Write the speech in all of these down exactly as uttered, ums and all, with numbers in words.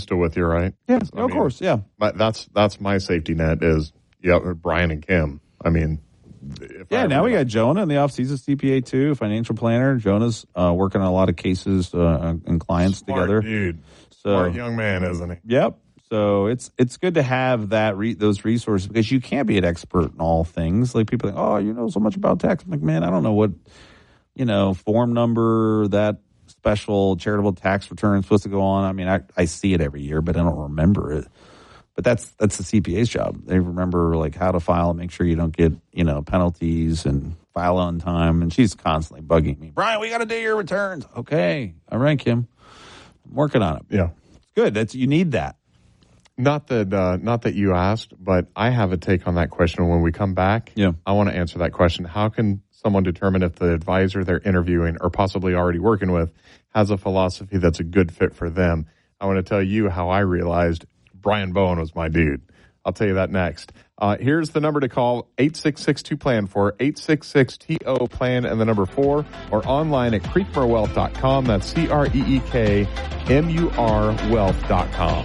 still with you, right? Yeah, I of mean, course, yeah. My, that's that's my safety net is, yeah, Brian and Kim. I mean, if yeah, I now we know. got Jonah in the office. He's a C P A too, financial planner. Jonah's uh, working on a lot of cases uh, and clients Smart together. dude. So, Smart young man, isn't he? Yep. So it's it's good to have that re- those resources because you can't be an expert in all things. Like people think, oh, you know so much about tax. I'm like, man, I don't know what, you know, form number that special charitable tax return is supposed to go on. I mean, I, I see it every year, but I don't remember it. But that's that's the C P A's job. They remember like how to file and make sure you don't get, you know, penalties and file on time. And she's constantly bugging me. Brian, we got to do your returns. Okay. All right, Kim. I'm working on it. Yeah. It's good. That's you need that. Not that uh, not that you asked, but I have a take on that question. When we come back, yeah. I want to answer that question. How can someone determine if the advisor they're interviewing or possibly already working with has a philosophy that's a good fit for them? I want to tell you how I realized Brian Bowen was my dude. I'll tell you that next. Uh, here's the number to call, eight six six two plan four, eight six six T O plan and the number four, or online at creekmur wealth dot com. That's C R E E K M U R wealth dot com.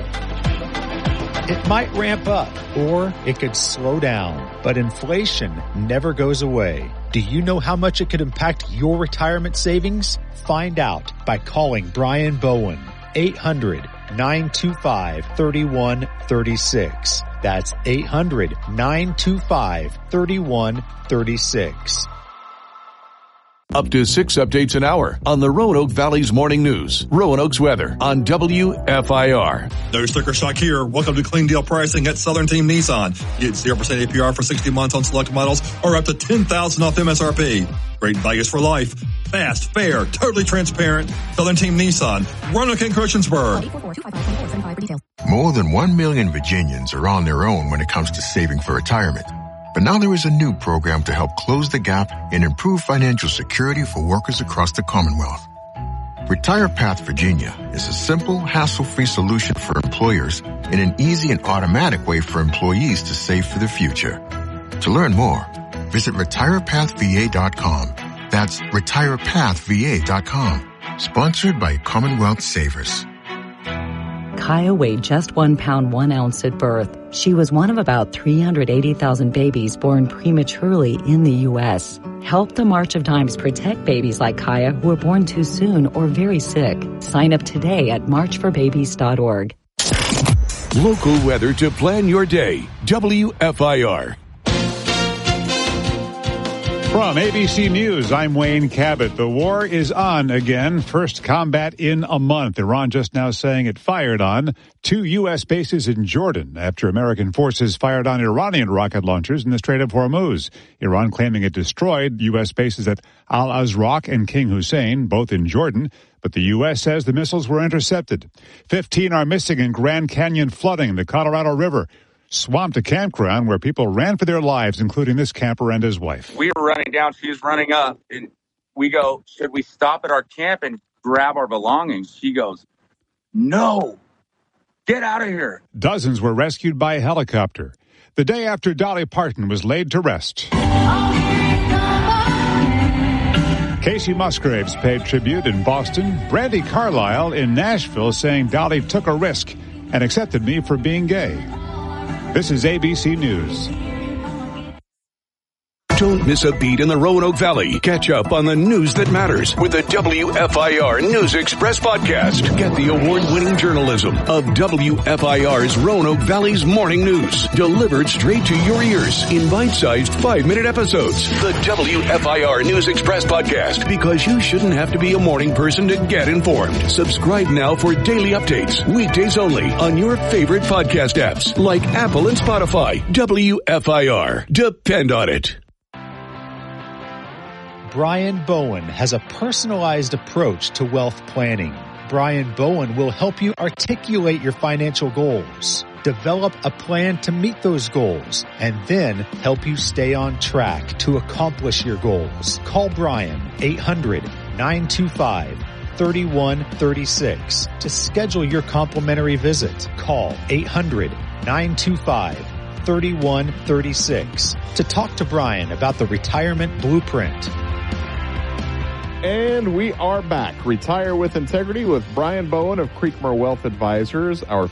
It might ramp up or it could slow down, but inflation never goes away. Do you know how much it could impact your retirement savings? Find out by calling Brian Bowen, eight hundred nine two five three one three six. That's eight hundred nine two five three one three six. Up to six updates an hour on the Roanoke Valley's Morning News. Roanoke's weather on W F I R. No sticker shock here. Welcome to Clean Deal Pricing at Southern Team Nissan. Get zero percent A P R for sixty months on select models or up to ten thousand dollars off M S R P. Great values for life. Fast, fair, totally transparent. Southern Team Nissan. Roanoke and Christiansburg. More than one million Virginians are on their own when it comes to saving for retirement. But now there is a new program to help close the gap and improve financial security for workers across the Commonwealth. Retire Path Virginia is a simple, hassle-free solution for employers and an easy and automatic way for employees to save for the future. To learn more, visit retire path v a dot com. That's retire path v a dot com. Sponsored by Commonwealth Savers. Kaya weighed just one pound, one ounce at birth. She was one of about three hundred eighty thousand babies born prematurely in the U S. Help the March of Dimes protect babies like Kaya who are born too soon or very sick. Sign up today at march for babies dot org. Local weather to plan your day. W F I R. From A B C News, I'm Wayne Cabot. The war is on again. First combat in a month. Iran just now saying it fired on two U S bases in Jordan after American forces fired on Iranian rocket launchers in the Strait of Hormuz. Iran claiming it destroyed U S bases at Al-Azraq and King Hussein, both in Jordan. But the U S says the missiles were intercepted. Fifteen are missing in Grand Canyon flooding. The Colorado River swamped a campground where people ran for their lives, including this camper and his wife. We were running down. She was running up. And we go, should we stop at our camp and grab our belongings? She goes, no, get out of here. Dozens were rescued by a helicopter. The day after Dolly Parton was laid to rest. Casey Musgraves paid tribute in Boston. Brandi Carlile in Nashville saying Dolly took a risk and accepted me for being gay. This is A B C News. Don't miss a beat in the Roanoke Valley. Catch up on the news that matters with the W F I R News Express podcast. Get the award-winning journalism of W F I R's Roanoke Valley's Morning News, delivered straight to your ears in bite-sized five-minute episodes. The W F I R News Express podcast, because you shouldn't have to be a morning person to get informed. Subscribe now for daily updates, weekdays only, on your favorite podcast apps like Apple and Spotify. W F I R. Depend on it. Brian Bowen has a personalized approach to wealth planning. Brian Bowen will help you articulate your financial goals, develop a plan to meet those goals, and then help you stay on track to accomplish your goals. Call Brian, eight hundred nine two five three one three six to schedule your complimentary visit. Call eight hundred nine two five three one three six to talk to Brian about the Retirement Blueprint. And we are back. Retire with Integrity with Brian Bowen of Creekmur Wealth Advisors. Our